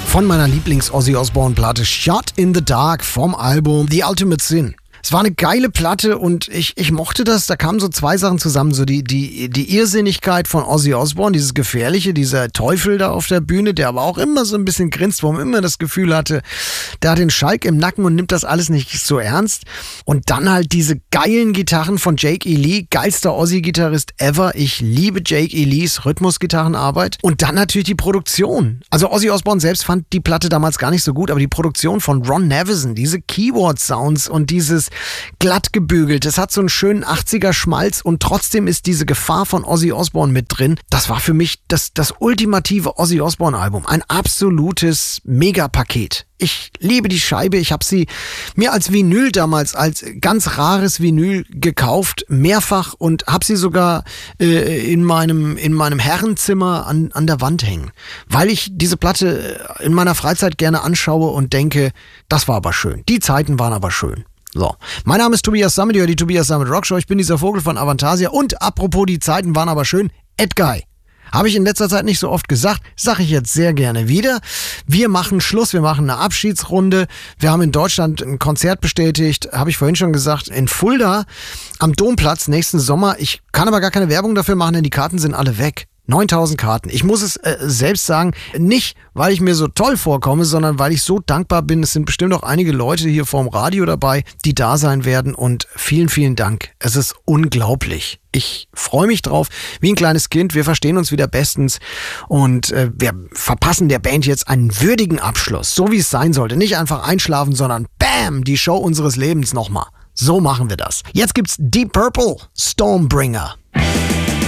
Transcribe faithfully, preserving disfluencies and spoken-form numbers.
von meiner Lieblings-Ozzy Osbourne-Platte Shot in the Dark vom Album The Ultimate Sin. Es war eine geile Platte und ich, ich mochte das. Da kamen so zwei Sachen zusammen. So die, die, die Irrsinnigkeit von Ozzy Osbourne, dieses Gefährliche, dieser Teufel da auf der Bühne, der aber auch immer so ein bisschen grinst, wo man immer das Gefühl hatte, der hat den Schalk im Nacken und nimmt das alles nicht so ernst. Und dann halt diese geilen Gitarren von Jake E. Lee, geilster Ozzy-Gitarrist ever. Ich liebe Jake E. Lees Rhythmusgitarrenarbeit. Und dann natürlich die Produktion. Also Ozzy Osbourne selbst fand die Platte damals gar nicht so gut, aber die Produktion von Ron Nevison, diese Keyboard-Sounds und dieses glatt gebügelt. Es hat so einen schönen achtziger Schmalz und trotzdem ist diese Gefahr von Ozzy Osbourne mit drin. Das war für mich das, das ultimative Ozzy Osbourne Album. Ein absolutes Megapaket. Ich liebe die Scheibe. Ich habe sie mir als Vinyl damals, als ganz rares Vinyl gekauft, mehrfach und habe sie sogar äh, in meinem in meinem Herrenzimmer an, an der Wand hängen. Weil ich diese Platte in meiner Freizeit gerne anschaue und denke, das war aber schön. Die Zeiten waren aber schön. So, mein Name ist Tobias Sammet, ihr hört die Tobias Sammet Rockshow. Ich bin dieser Vogel von Avantasia und apropos die Zeiten waren aber schön, Edguy. Habe ich in letzter Zeit nicht so oft gesagt, sage ich jetzt sehr gerne wieder. Wir machen Schluss, wir machen eine Abschiedsrunde. Wir haben in Deutschland ein Konzert bestätigt, habe ich vorhin schon gesagt, in Fulda am Domplatz nächsten Sommer. Ich kann aber gar keine Werbung dafür machen, denn die Karten sind alle weg. neuntausend Karten. Ich muss es äh, selbst sagen, nicht, weil ich mir so toll vorkomme, sondern weil ich so dankbar bin. Es sind bestimmt auch einige Leute hier vorm Radio dabei, die da sein werden und vielen, vielen Dank. Es ist unglaublich. Ich freue mich drauf, wie ein kleines Kind. Wir verstehen uns wieder bestens und äh, wir verpassen der Band jetzt einen würdigen Abschluss, so wie es sein sollte. Nicht einfach einschlafen, sondern bam, die Show unseres Lebens nochmal. So machen wir das. Jetzt gibt's Deep Purple, Stormbringer.